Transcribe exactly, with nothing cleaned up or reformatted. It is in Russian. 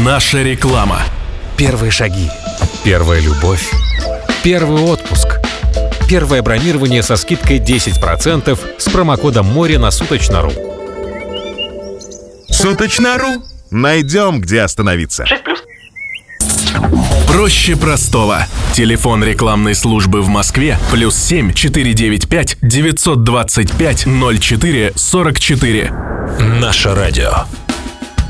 Наша реклама. Первые шаги. Первая любовь. Первый отпуск. Первое бронирование со скидкой десять процентов с промокодом море на Суточно.ру. Суточно.ру. Найдем, где остановиться. шесть плюс. Проще простого. Телефон рекламной службы в Москве плюс семь четыре девять пять девятьсот двадцать пять ноль четыре сорок четыре. Наше радио.